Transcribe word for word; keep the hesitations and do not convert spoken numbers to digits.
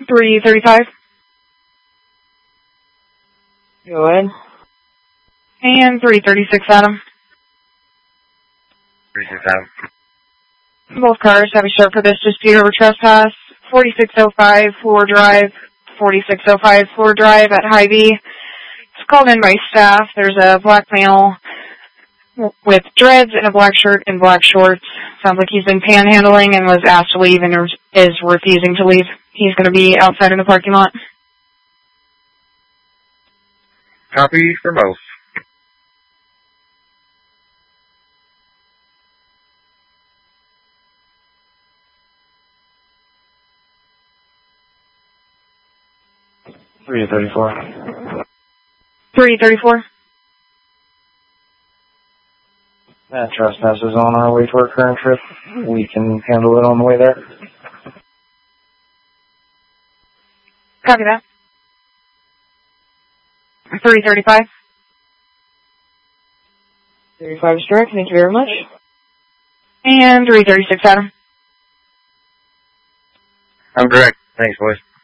three thirty-five. Go ahead. And three thirty-six, Adam. three six Adam. Both cars have a short for this dispute over trespass. forty-six oh five Floor Drive, forty-six oh five Floor Drive at Hy-Vee. It's called in by staff. There's a black male with dreads and a black shirt and black shorts. Sounds like he's been panhandling and was asked to leave and is refusing to leave. He's going to be outside in the parking lot. Copy for both. three thirty-four. three thirty-four. That trespass is on our way to our current trip. We can handle it on the way there. Copy that. three thirty-five. thirty-five is correct. Thank you very much. And three thirty-six, Adam. I'm correct. Thanks, boys.